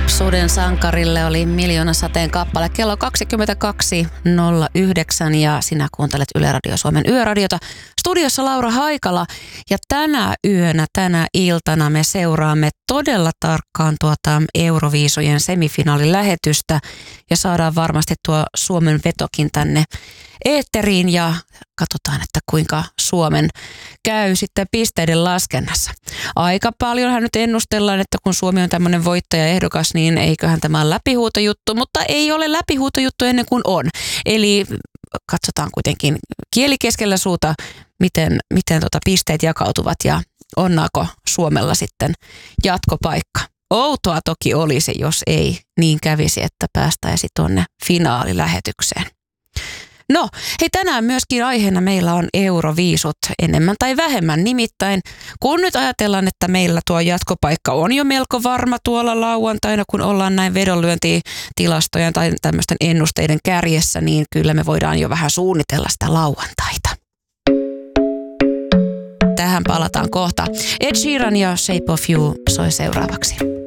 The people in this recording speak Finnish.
Lapsuuden sankarille oli Miljoonasateen kappale. Kello 22.09 ja sinä kuuntelet Yle Radio Suomen yöradiota. Studiossa Laura Haikala ja tänä iltana me seuraamme todella tarkkaan Euroviisujen semifinaalilähetystä ja saadaan varmasti tuo Suomen vetokin tänne eetteriin ja katsotaan, että kuinka Suomen käy sitten pisteiden laskennassa. Aika paljonhan nyt ennustellaan, että kun Suomi on tämmöinen voittajaehdokas, niin eiköhän tämä ole läpihuutojuttu, mutta ei ole läpihuutojuttu ennen kuin on. Eli katsotaan kuitenkin kieli keskellä suuta, miten pisteet jakautuvat ja onnaako Suomella sitten jatkopaikka. Outoa toki olisi, jos ei niin kävisi, että päästäisi tuonne finaalilähetykseen. No, hei, tänään myöskin aiheena meillä on Euroviisut enemmän tai vähemmän. Nimittäin kun nyt ajatellaan, että meillä tuo jatkopaikka on jo melko varma tuolla lauantaina, kun ollaan näin vedonlyöntitilastojen tai tämmöisten ennusteiden kärjessä, niin kyllä me voidaan jo vähän suunnitella sitä lauantaita. Tähän palataan kohta. Ed Sheeran ja Shape of You soi seuraavaksi.